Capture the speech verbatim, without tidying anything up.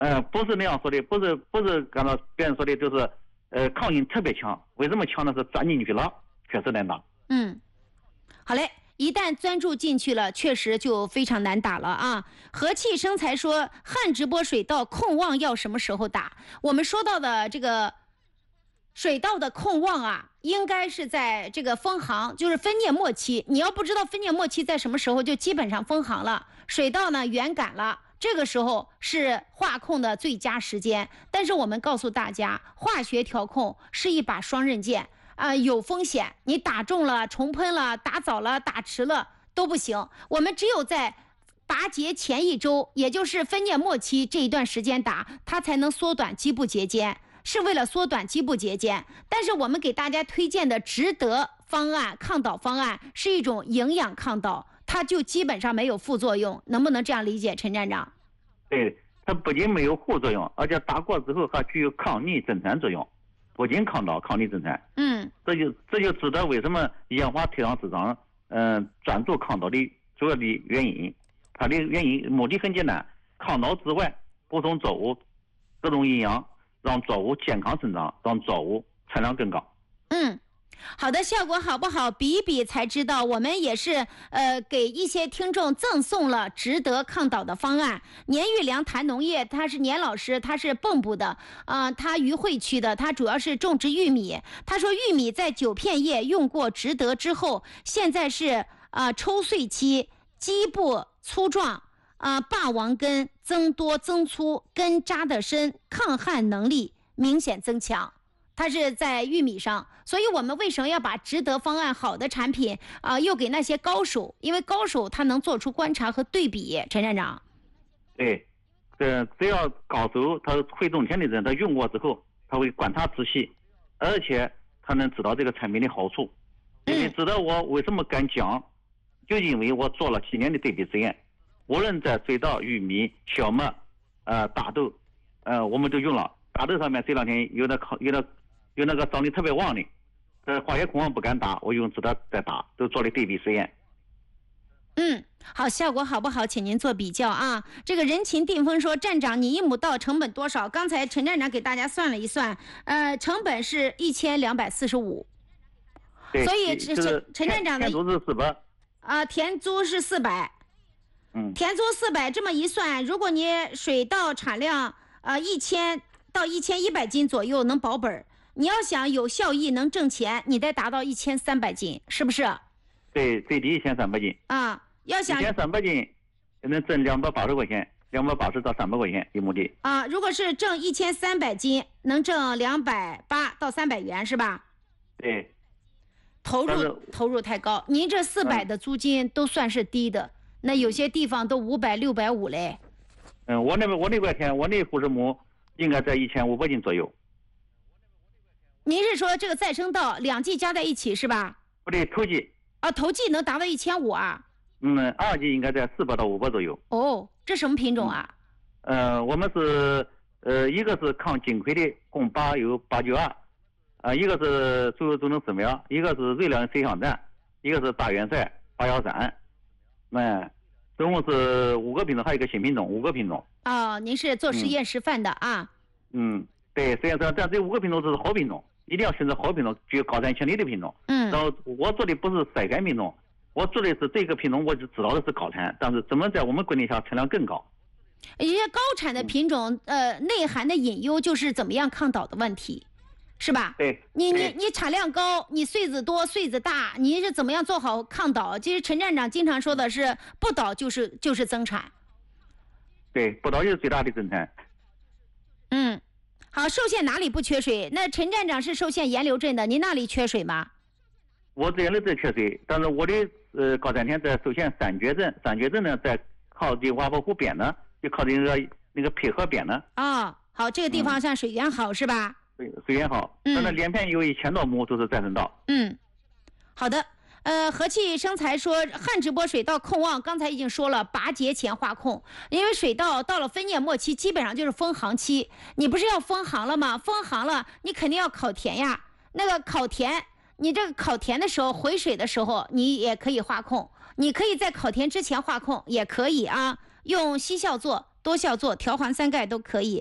呃，不是那样说的，不是不是刚才别人说的，就是呃抗性特别强。为什么强呢？是钻进去了，确实难打。 嗯，好嘞。一旦钻住进去了，确实就非常难打了啊！和气生财说，旱直播水稻控旺要什么时候打？我们说到的这个水稻的控旺啊，应该是在这个封行，就是分蘖末期。你要不知道分蘖末期在什么时候，就基本上封行了，水稻呢圆杆了，这个时候是化控的最佳时间。但是我们告诉大家，化学调控是一把双刃剑。啊、呃，有风险，你打中了、重喷了、打早了、打迟了都不行。我们只有在拔节前一周，也就是分蘖末期这一段时间打，它才能缩短基部节间，是为了缩短基部节间。但是我们给大家推荐的植德方案、抗倒方案是一种营养抗倒，它就基本上没有副作用，能不能这样理解，陈站长？ 对，它不仅没有副作用，而且打过之后还具有抗逆增产作用。不仅抗倒，抗逆增产。 嗯， 这就这就知道为什么烟花推广市场，嗯、呃，专注抗倒的主要的原因。它的原因目的很简单，抗倒之外，补充作物各种营养，让作物健康生长，让作物产量更高。 嗯。好的，效果好不好比一比才知道。我们也是呃给一些听众赠送了值得抗倒的方案。年玉良谈农业，他是年老师，他是蚌埠的啊、呃，他余会区的，他主要是种植玉米。他说玉米在九片叶用过值得之后，现在是啊、呃、抽穗期，基部粗壮啊、呃、霸王根增多增粗，根扎得深，抗旱能力明显增强。它是在玉米上，所以我们为什么要把值得方案好的产品啊、呃，又给那些高手？因为高手他能做出观察和对比。陈站长， 对，呃，只要高手他会种田的人，他用过之后，他会观察仔细，而且他能知道这个产品的好处。因为知道我为什么敢讲，就因为我做了几年的对比实验，无论在水稻、玉米、小麦、呃大豆，呃，我们都用了。大豆上面这两天有的有的。有那个长得特别旺的，呃，化学控旺不敢打，我用值得再打，都做了对比实验。 嗯，好，效果好不好，请您做比较啊。这个人情定风说，站长，你一亩稻成本多少？刚才陈站长给大家算了一算，呃，成本是一千两百四十五。所以陈陈站长的田租是四百啊，田租是四百。 嗯， 田租四百，这么一算，如果你水稻产量呃一千到一千一百斤左右能保本。你要想有效益能挣钱，你得达到一千三百斤，是不是？ 对，最低一千三百斤啊。要想一千三百斤能挣两百八十块钱，两百八十到三百块钱一亩地啊。如果是挣一千三百斤，能挣两百八到三百元，是吧？ 对。 投入投入太高，您这四百的租金都算是低的，嗯、那有些地方都五百、六百五嘞。 嗯，我那我那块田，我那户数亩应该在一千五百斤左右。 您是说这个再生稻两季加在一起是吧？ 不对，头季啊，头季能达到一千五啊？ 嗯，二季应该在四百到五百左右。 哦，这什么品种啊？ 嗯、呃，我们是呃，一个是抗金葵的共八有八九二，呃，一个是所有种能饲苗，一个是瑞良水象站，一个是大元帅八幺三，嗯，总共是五个品种，还有一个新品种，五个品种。 哦，您是做实验示范的啊？ 嗯，对，实验室，但这五个品种都是好品种。一定要选择好品种，具有高产潜力的品种。 嗯， 然后我做的不是筛选品种，我做的是这个品种，我就知道的是高产，但是怎么在我们规定下产量更高。 一些高产的品种，嗯、呃，内涵的隐忧就是怎么样抗倒的问题，是吧？ 对， 你你你产量高，你穗子多，穗子大，你是怎么样做好抗倒？其实陈站长经常说的是，不倒就是就是增产。 对，不倒就是最大的增产。 嗯。好，寿县哪里不缺水？那陈站长是寿县盐流镇的，您那里缺水吗？ 我这盐流镇缺水，但是我的呃高产田在寿县三绝镇，三绝镇呢在靠近瓦泊湖边呢，就靠近那个那个配河边呢。 哦，好，这个地方像水源好、嗯、是吧？ 对，水源好，但是连片有一千多亩都是再生稻。 嗯，好的。呃，和气生财说，旱直播水稻控旺，刚才已经说了，拔节前化控，因为水稻到了分蘖末期，基本上就是封行期。你不是要封行了吗？封行了，你肯定要烤田呀。那个烤田，你这个烤田的时候，回水的时候，你也可以化控。你可以在烤田之前化控，也可以啊。用西效做多效唑、调环三钙都可以。